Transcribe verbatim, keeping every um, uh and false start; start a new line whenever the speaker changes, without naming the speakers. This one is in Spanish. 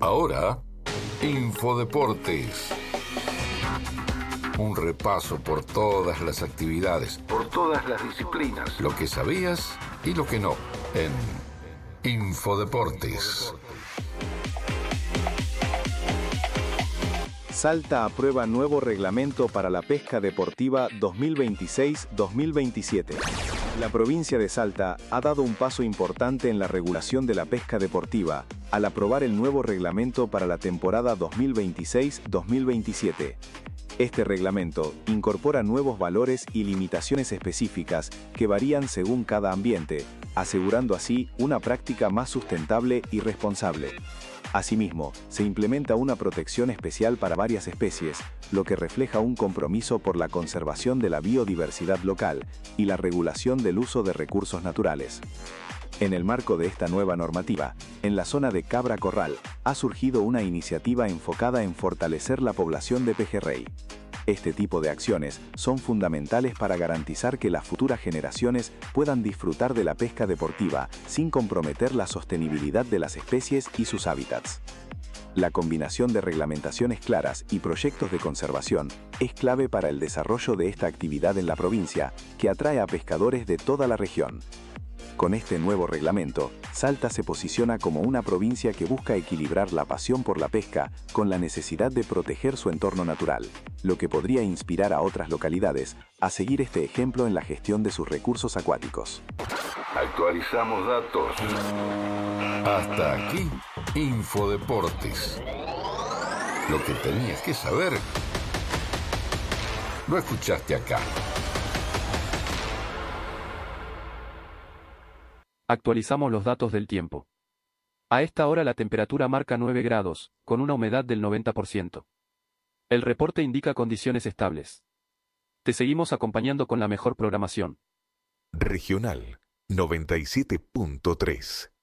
Ahora, Infodeportes. Un repaso por todas las actividades, por todas las disciplinas, lo que sabías y lo que no, en Infodeportes.
Salta aprueba nuevo reglamento para la pesca deportiva dos mil veintiséis dos mil veintisiete. La provincia de Salta ha dado un paso importante en la regulación de la pesca deportiva, al aprobar el nuevo reglamento para la temporada dos mil veintiséis dos mil veintisiete. Este reglamento incorpora nuevos valores y limitaciones específicas que varían según cada ambiente, asegurando así una práctica más sustentable y responsable. Asimismo, se implementa una protección especial para varias especies, lo que refleja un compromiso por la conservación de la biodiversidad local y la regulación del uso de recursos naturales. En el marco de esta nueva normativa, en la zona de Cabra Corral, ha surgido una iniciativa enfocada en fortalecer la población de pejerrey. Este tipo de acciones son fundamentales para garantizar que las futuras generaciones puedan disfrutar de la pesca deportiva sin comprometer la sostenibilidad de las especies y sus hábitats. La combinación de reglamentaciones claras y proyectos de conservación es clave para el desarrollo de esta actividad en la provincia, que atrae a pescadores de toda la región. Con este nuevo reglamento, Salta se posiciona como una provincia que busca equilibrar la pasión por la pesca con la necesidad de proteger su entorno natural, lo que podría inspirar a otras localidades a seguir este ejemplo en la gestión de sus recursos acuáticos.
Actualizamos datos. Hasta aquí, Infodeportes. Lo que tenías que saber, lo escuchaste acá.
Actualizamos los datos del tiempo. A esta hora la temperatura marca nueve grados, con una humedad del noventa por ciento. El reporte indica condiciones estables. Te seguimos acompañando con la mejor programación.
Regional noventa y siete punto tres.